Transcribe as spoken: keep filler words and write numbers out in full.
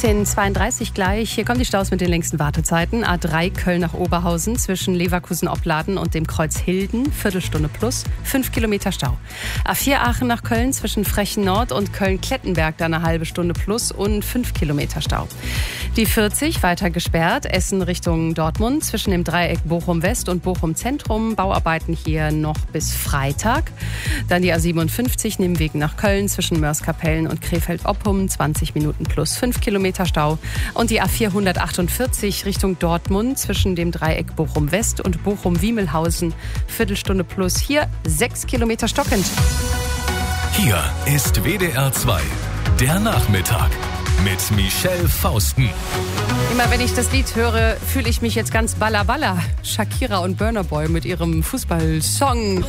siebzehn Uhr zweiunddreißig gleich. Hier kommen die Staus mit den längsten Wartezeiten. A drei Köln nach Oberhausen zwischen Leverkusen-Opladen und dem Kreuz Hilden. Viertelstunde plus, fünf Kilometer Stau. A vier Aachen nach Köln zwischen Frechen Nord und Köln-Klettenberg. Dann eine halbe Stunde plus und fünf Kilometer Stau. Die vierzig weiter gesperrt. Essen Richtung Dortmund zwischen dem Dreieck Bochum-West und Bochum-Zentrum. Bauarbeiten hier noch bis Freitag. Dann die A siebenundfünfzig Nimmweg nach Köln zwischen Mörs-Kapellen und Krefeld-Oppum. zwanzig Minuten plus fünf Kilometer Stau. Und die A vierhundertachtundvierzig Richtung Dortmund zwischen dem Dreieck Bochum-West und Bochum-Wiemelhausen. Viertelstunde plus, hier sechs Kilometer stockend. Hier ist W D R zwei, der Nachmittag mit Michelle Fausten. Immer wenn ich das Lied höre, fühle ich mich jetzt ganz balla balla. Shakira und Burna Boy mit ihrem Fußballsong.